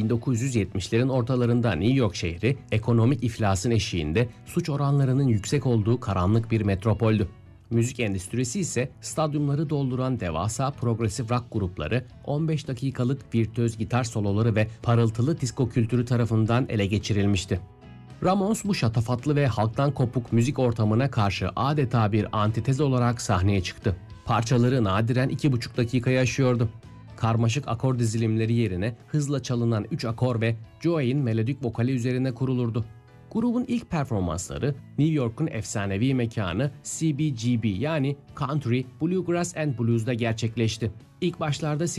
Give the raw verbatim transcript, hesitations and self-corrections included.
bin dokuz yüz yetmişlerin ortalarında New York şehri ekonomik iflasın eşiğinde suç oranlarının yüksek olduğu karanlık bir metropoldü. Müzik endüstrisi ise stadyumları dolduran devasa progresif rock grupları, on beş dakikalık virtüöz gitar soloları ve parıltılı disco kültürü tarafından ele geçirilmişti. Ramones bu şatafatlı ve halktan kopuk müzik ortamına karşı adeta bir antitez olarak sahneye çıktı. Parçaları nadiren iki buçuk dakikayı aşıyordu. Karmaşık akor dizilimleri yerine hızla çalınan üç akor ve Joey'in melodik vokali üzerine kurulurdu. Grubun ilk performansları New York'un efsanevi mekanı C B G B yani Country, Bluegrass and Blues'da gerçekleşti. İlk başlarda